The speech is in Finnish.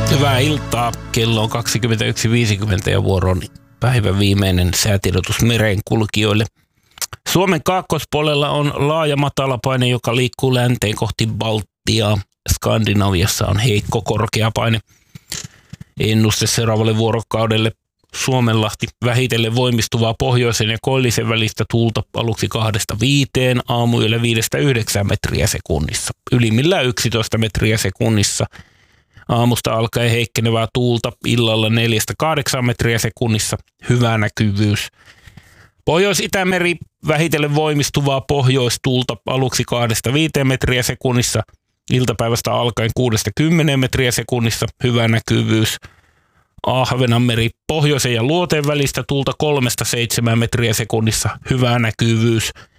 Hyvää iltaa. Kello on 21.50 ja vuoron päivän viimeinen säätiedotus merenkulkijoille. Suomen kaakkoispuolella on laaja matalapaine, joka liikkuu länteen kohti Baltiaa. Skandinaviassa on heikko korkeapaine. Ennuste seuraavalle vuorokaudelle: Suomenlahti vähitellen voimistuvaa pohjoisen ja koillisen välistä tuulta aluksi 2-5, aamuyöllä 5-9 metriä sekunnissa. Ylimmillään 11 metriä sekunnissa. Aamusta alkaen heikkenevää tuulta, illalla 4-8 metriä sekunnissa, hyvä näkyvyys. Pohjois-Itämeri vähitellen voimistuvaa pohjoistuulta aluksi 2-5 metriä sekunnissa, iltapäivästä alkaen 6-10 metriä sekunnissa, hyvä näkyvyys. Ahvenanmeri pohjoisen ja luoteen välistä tuulta 3-7 metriä sekunnissa, hyvä näkyvyys.